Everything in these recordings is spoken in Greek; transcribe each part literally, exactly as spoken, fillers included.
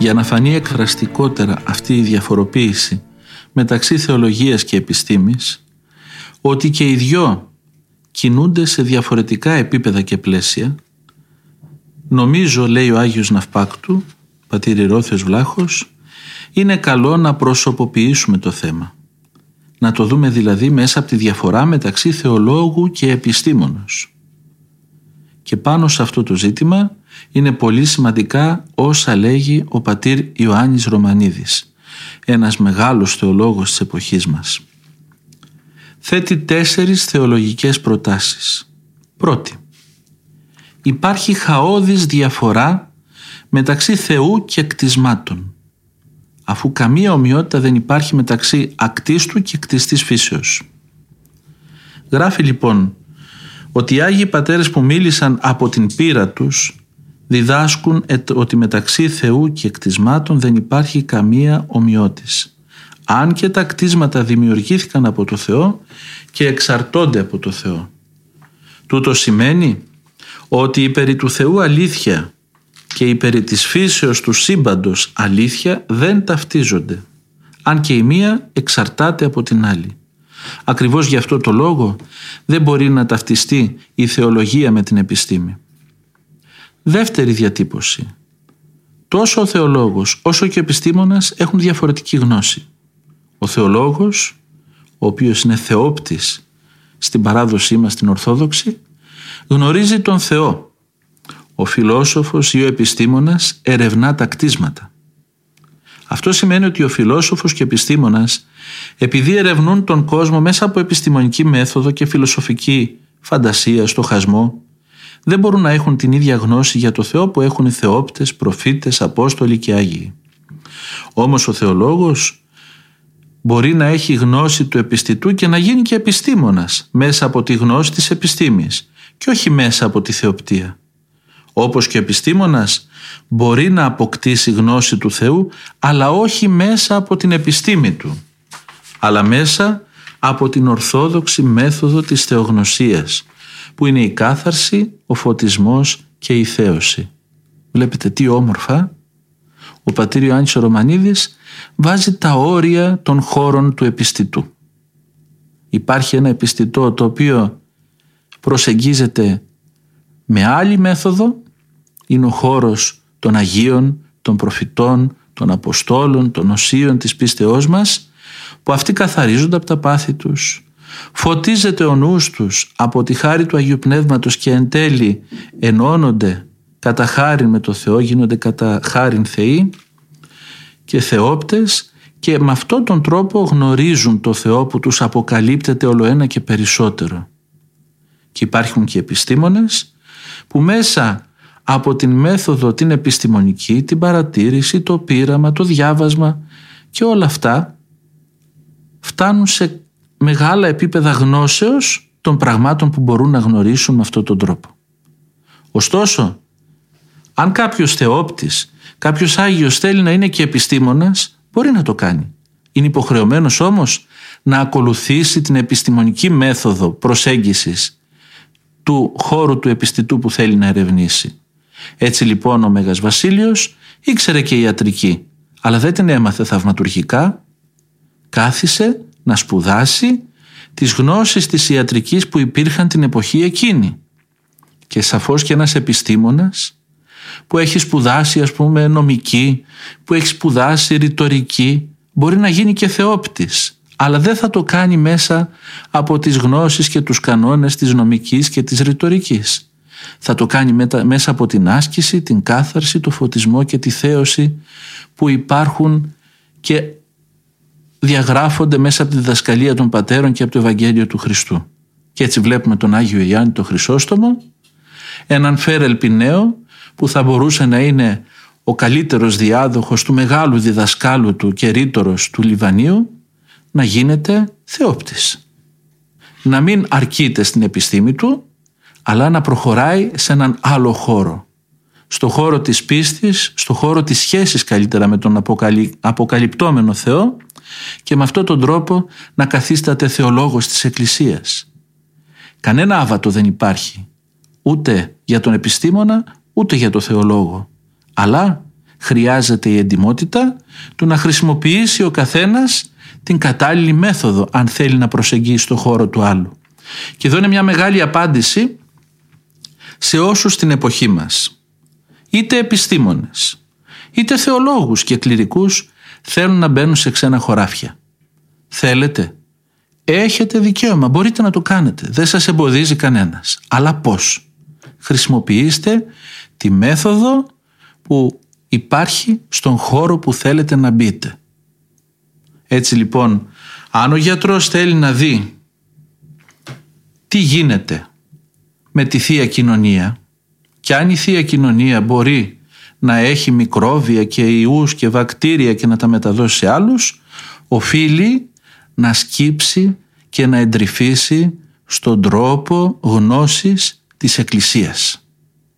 Για να φανεί εκφραστικότερα αυτή η διαφοροποίηση μεταξύ θεολογίας και επιστήμης, ότι και οι δυο κινούνται σε διαφορετικά επίπεδα και πλαίσια, νομίζω, λέει ο Άγιος Ναυπάκτου, πατήρ Ηρώθιος Βλάχος, είναι καλό να προσωποποιήσουμε το θέμα. Να το δούμε δηλαδή μέσα από τη διαφορά μεταξύ θεολόγου και επιστήμονος. Και πάνω σε αυτό το ζήτημα είναι πολύ σημαντικά όσα λέγει ο πατήρ Ιωάννης Ρωμανίδης, ένας μεγάλος θεολόγος της εποχής μας. Θέτει τέσσερις θεολογικές προτάσεις. Πρώτη, υπάρχει χαόδης διαφορά μεταξύ Θεού και κτισμάτων, αφού καμία ομοιότητα δεν υπάρχει μεταξύ ακτίστου και κτιστής φύσεως. Γράφει λοιπόν ότι οι Άγιοι Πατέρες που μίλησαν από την πείρα τους διδάσκουν ότι μεταξύ Θεού και κτισμάτων δεν υπάρχει καμία ομοιότηση, αν και τα κτίσματα δημιουργήθηκαν από το Θεό και εξαρτώνται από το Θεό. Τούτο σημαίνει ότι η περί του Θεού αλήθεια και η περί της φύσεως του σύμπαντος αλήθεια δεν ταυτίζονται, αν και η μία εξαρτάται από την άλλη. Ακριβώς γι' αυτό το λόγο δεν μπορεί να ταυτιστεί η θεολογία με την επιστήμη. Δεύτερη διατύπωση. Τόσο ο θεολόγος όσο και ο επιστήμονας έχουν διαφορετική γνώση. Ο θεολόγος, ο οποίος είναι θεόπτης στην παράδοσή μας την Ορθόδοξη, γνωρίζει τον Θεό. Ο φιλόσοφος ή ο επιστήμονας ερευνά τα κτίσματα. Αυτό σημαίνει ότι ο φιλόσοφος και ο επιστήμονας, επειδή ερευνούν τον κόσμο μέσα από επιστημονική μέθοδο και φιλοσοφική φαντασία, στοχασμό, δεν μπορούν να έχουν την ίδια γνώση για το Θεό που έχουν οι θεόπτες, προφήτες, απόστολοι και Άγιοι. Όμως ο θεολόγος μπορεί να έχει γνώση του επιστητού και να γίνει και επιστήμονας μέσα από τη γνώση της επιστήμης και όχι μέσα από τη θεοπτία. Όπως και ο επιστήμονας μπορεί να αποκτήσει γνώση του Θεού, αλλά όχι μέσα από την επιστήμη του, αλλά μέσα από την ορθόδοξη μέθοδο της θεογνωσίας, που είναι η κάθαρση, ο φωτισμός και η θέωση. Βλέπετε τι όμορφα ο πατήρ Ιωάννης Ρωμανίδης βάζει τα όρια των χώρων του επιστητού. Υπάρχει ένα επιστητό το οποίο προσεγγίζεται με άλλη μέθοδο, είναι ο χώρος των Αγίων, των προφητών, των Αποστόλων, των Οσίων της πίστεώς μας, που αυτοί καθαρίζονται από τα πάθη τους. Φωτίζεται ο νους τους από τη χάρη του Αγίου Πνεύματος και εν τέλει ενώνονται κατά χάριν με το Θεό, γίνονται κατά χάριν θεοί και θεόπτες, και με αυτόν τον τρόπο γνωρίζουν το Θεό που τους αποκαλύπτεται ολοένα και περισσότερο. Και υπάρχουν και επιστήμονες που μέσα από την μέθοδο την επιστημονική, την παρατήρηση, το πείραμα, το διάβασμα και όλα αυτά φτάνουν σε μεγάλα επίπεδα γνώσεως των πραγμάτων που μπορούν να γνωρίσουν με αυτόν τον τρόπο. Ωστόσο, αν κάποιος θεόπτης, κάποιος Άγιος θέλει να είναι και επιστήμονας, μπορεί να το κάνει. Είναι υποχρεωμένος όμως να ακολουθήσει την επιστημονική μέθοδο προσέγγισης του χώρου του επιστητού που θέλει να ερευνήσει. Έτσι λοιπόν ο Μέγας Βασίλειος ήξερε και ιατρική, αλλά δεν την έμαθε θαυματουργικά. Κάθισε να σπουδάσει τις γνώσεις της ιατρικής που υπήρχαν την εποχή εκείνη. Και σαφώς και ένας επιστήμονας που έχει σπουδάσει ας πούμε νομική, που έχει σπουδάσει ρητορική, μπορεί να γίνει και θεόπτης, αλλά δεν θα το κάνει μέσα από τις γνώσεις και τους κανόνες της νομικής και της ρητορικής. Θα το κάνει μέσα από την άσκηση, την κάθαρση, το φωτισμό και τη θέωση που υπάρχουν και διαγράφονται μέσα από τη διδασκαλία των πατέρων και από το Ευαγγέλιο του Χριστού. Και έτσι βλέπουμε τον Άγιο Ιωάννη τον Χρυσόστομο, έναν φερελπιναίο που θα μπορούσε να είναι ο καλύτερος διάδοχος του μεγάλου διδασκάλου του και ρήτορος του Λιβανίου, να γίνεται θεόπτης. Να μην αρκείται στην επιστήμη του, αλλά να προχωράει σε έναν άλλο χώρο. Στο χώρο της πίστης, στο χώρο της σχέσης καλύτερα με τον αποκαλυ... αποκαλυπτόμενο Θεό, και με αυτόν τον τρόπο να καθίσταται θεολόγος της Εκκλησίας. Κανένα άβατο δεν υπάρχει, ούτε για τον επιστήμονα, ούτε για τον θεολόγο. Αλλά χρειάζεται η εντιμότητα του να χρησιμοποιήσει ο καθένας την κατάλληλη μέθοδο αν θέλει να προσεγγίσει το χώρο του άλλου. Και εδώ είναι μια μεγάλη απάντηση σε όσους στην εποχή μας, είτε επιστήμονες, είτε θεολόγους και κληρικούς, θέλουν να μπαίνουν σε ξένα χωράφια. Θέλετε? Έχετε δικαίωμα, μπορείτε να το κάνετε, δεν σας εμποδίζει κανένας. Αλλά πώς? Χρησιμοποιήστε τη μέθοδο που υπάρχει στον χώρο που θέλετε να μπείτε. Έτσι λοιπόν, αν ο γιατρός θέλει να δει τι γίνεται με τη Θεία Κοινωνία και αν η Θεία Κοινωνία μπορεί να έχει μικρόβια και ιούς και βακτήρια και να τα μεταδώσει σε άλλους, οφείλει να σκύψει και να εντρυφήσει στον τρόπο γνώσης της Εκκλησίας.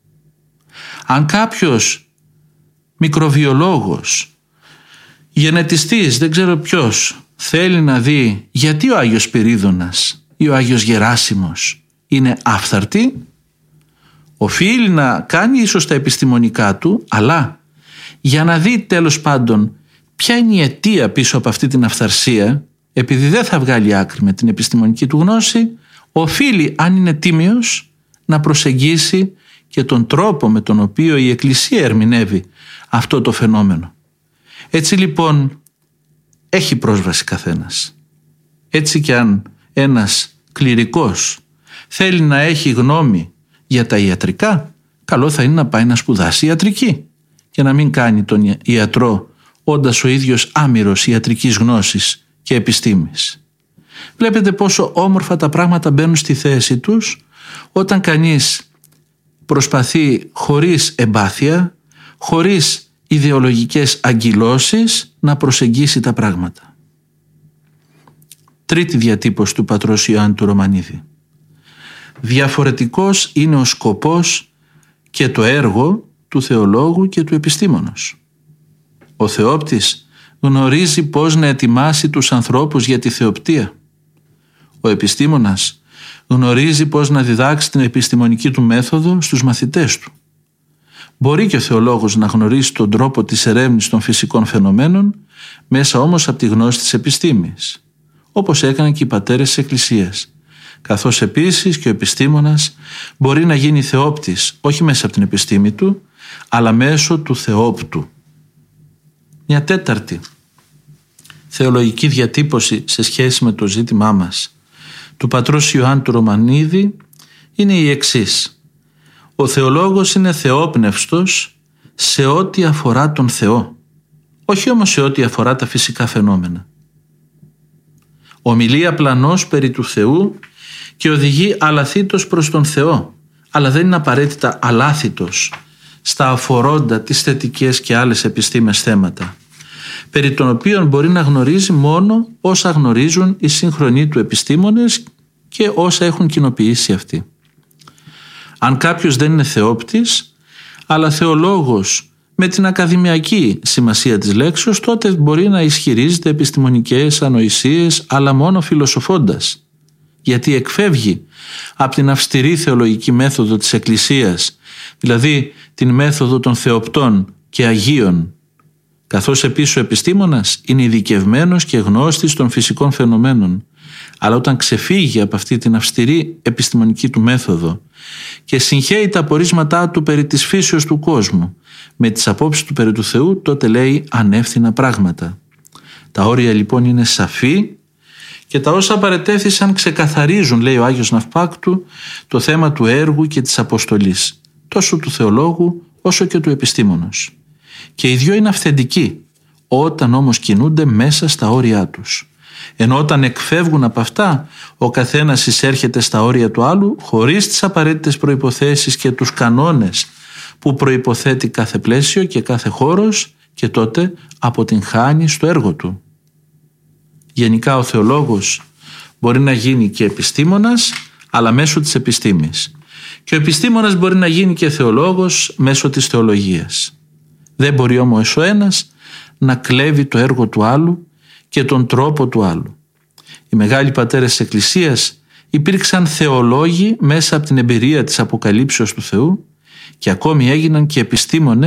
Αν κάποιος μικροβιολόγος, γενετιστής, δεν ξέρω ποιος, θέλει να δει γιατί ο Άγιος Σπυρίδωνας ή ο Άγιος Γεράσιμος είναι άφθαρτοι, οφείλει να κάνει ίσως τα επιστημονικά του, αλλά για να δει τέλος πάντων ποια είναι η αιτία πίσω από αυτή την αυθαρσία, επειδή δεν θα βγάλει άκρη με την επιστημονική του γνώση, οφείλει, αν είναι τίμιος, να προσεγγίσει και τον τρόπο με τον οποίο η Εκκλησία ερμηνεύει αυτό το φαινόμενο. Έτσι λοιπόν έχει πρόσβαση καθένας. Έτσι κι αν ένας κληρικός θέλει να έχει γνώμη για τα ιατρικά, καλό θα είναι να πάει να σπουδάσει ιατρική και να μην κάνει τον ιατρό όντας ο ίδιος άμυρος ιατρικής γνώσης και επιστήμης. Βλέπετε πόσο όμορφα τα πράγματα μπαίνουν στη θέση τους όταν κανείς προσπαθεί χωρίς εμπάθεια, χωρίς ιδεολογικές αγκυλώσεις να προσεγγίσει τα πράγματα. Τρίτη διατύπωση του πατρός Ιωάννη του Ρωμανίδη. Διαφορετικός είναι ο σκοπός και το έργο του θεολόγου και του επιστήμονος. Ο θεόπτης γνωρίζει πώς να ετοιμάσει τους ανθρώπους για τη θεοπτία. Ο επιστήμονας γνωρίζει πώς να διδάξει την επιστημονική του μέθοδο στους μαθητές του. Μπορεί και ο θεολόγος να γνωρίσει τον τρόπο της ερεύνησης των φυσικών φαινομένων, μέσα όμως από τη γνώση της επιστήμης, όπως έκαναν και οι πατέρες της Εκκλησίας. Καθώς επίσης και ο επιστήμονας μπορεί να γίνει θεόπτης, όχι μέσα από την επιστήμη του, αλλά μέσω του θεόπτου. Μια τέταρτη θεολογική διατύπωση σε σχέση με το ζήτημά μας του πατρός Ιωάννου του Ρωμανίδη είναι η εξής. Ο θεολόγος είναι θεόπνευστος σε ό,τι αφορά τον Θεό, όχι όμως σε ό,τι αφορά τα φυσικά φαινόμενα. Ομιλεί απλανώς περί του Θεού και οδηγεί αλαθήτως προς τον Θεό, αλλά δεν είναι απαραίτητα αλάθητος στα αφορώντα τις θετικές και άλλες επιστήμες θέματα, περί των οποίων μπορεί να γνωρίζει μόνο όσα γνωρίζουν οι σύγχρονοι του επιστήμονες και όσα έχουν κοινοποιήσει αυτοί. Αν κάποιος δεν είναι θεόπτης, αλλά θεολόγος με την ακαδημιακή σημασία της λέξεως, τότε μπορεί να ισχυρίζεται επιστημονικές ανοησίες, αλλά μόνο φιλοσοφώντας, γιατί εκφεύγει από την αυστηρή θεολογική μέθοδο της Εκκλησίας, δηλαδή την μέθοδο των θεοπτών και αγίων, καθώς επίσης ο επιστήμονας είναι ειδικευμένος και γνώστης των φυσικών φαινομένων. Αλλά όταν ξεφύγει από αυτή την αυστηρή επιστημονική του μέθοδο και συγχέει τα απορίσματά του περί της φύσεως του κόσμου με τις απόψεις του περί του Θεού, τότε λέει ανεύθυνα πράγματα. Τα όρια λοιπόν είναι σαφή και τα όσα παρετέθησαν ξεκαθαρίζουν, λέει ο Άγιος Ναυπάκτου, το θέμα του έργου και της αποστολής, τόσο του θεολόγου όσο και του επιστήμονος. Και οι δυο είναι αυθεντικοί, όταν όμως κινούνται μέσα στα όρια τους. Ενώ όταν εκφεύγουν από αυτά, ο καθένας εισέρχεται στα όρια του άλλου χωρίς τις απαραίτητες προϋποθέσεις και τους κανόνες που προϋποθέτει κάθε πλαίσιο και κάθε χώρος, και τότε αποτυγχάνει στο έργο του. Γενικά ο θεολόγος μπορεί να γίνει και επιστήμονας, αλλά μέσω της επιστήμης. Και ο επιστήμονας μπορεί να γίνει και θεολόγος μέσω της θεολογίας. Δεν μπορεί όμως ο ένας να κλέβει το έργο του άλλου και τον τρόπο του άλλου. Οι μεγάλοι πατέρες της Εκκλησίας υπήρξαν θεολόγοι μέσα από την εμπειρία της αποκαλύψεως του Θεού και ακόμη έγιναν και επιστήμονες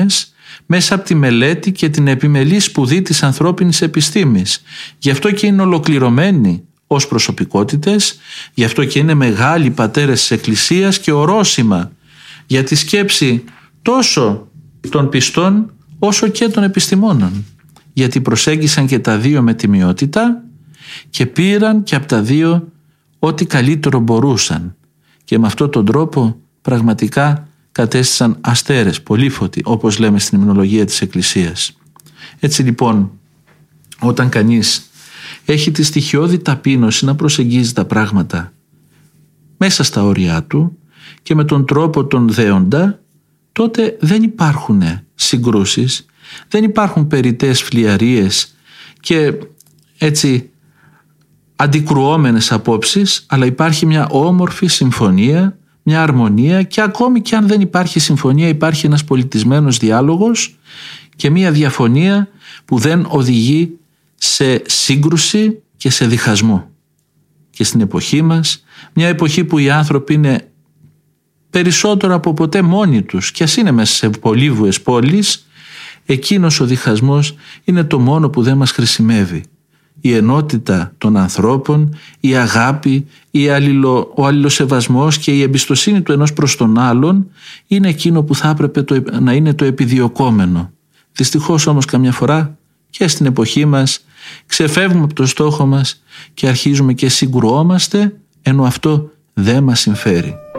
μέσα από τη μελέτη και την επιμελή σπουδή της ανθρώπινης επιστήμης. Γι' αυτό και είναι ολοκληρωμένοι ως προσωπικότητες, γι' αυτό και είναι μεγάλοι πατέρες της Εκκλησίας και ορόσημα για τη σκέψη τόσο των πιστών όσο και των επιστημόνων, γιατί προσέγγισαν και τα δύο με τιμιότητα και πήραν και από τα δύο ό,τι καλύτερο μπορούσαν και με αυτόν τον τρόπο πραγματικά κατέστησαν αστέρες, πολύφωτοι, όπως λέμε στην υμνολογία της Εκκλησίας. Έτσι λοιπόν, όταν κανείς έχει τη στοιχειώδη ταπείνωση να προσεγγίζει τα πράγματα μέσα στα όρια του και με τον τρόπο τον δέοντα, τότε δεν υπάρχουν συγκρούσεις, δεν υπάρχουν περιττές φλιαρίες και έτσι αντικρουόμενες απόψεις, αλλά υπάρχει μια όμορφη συμφωνία, μια αρμονία, και ακόμη και αν δεν υπάρχει συμφωνία υπάρχει ένας πολιτισμένος διάλογος και μια διαφωνία που δεν οδηγεί σε σύγκρουση και σε διχασμό. Και στην εποχή μας, μια εποχή που οι άνθρωποι είναι περισσότερο από ποτέ μόνοι τους και ας είναι μέσα σε πολύβουες πόλεις, εκείνος ο διχασμός είναι το μόνο που δεν μας χρησιμεύει. Η ενότητα των ανθρώπων, η αγάπη, η αλληλο, ο αλληλοσεβασμός και η εμπιστοσύνη του ενός προς τον άλλον είναι εκείνο που θα έπρεπε το, να είναι το επιδιωκόμενο. Δυστυχώς όμως καμιά φορά και στην εποχή μας ξεφεύγουμε από το στόχο μας και αρχίζουμε και συγκρουόμαστε, ενώ αυτό δεν μας συμφέρει.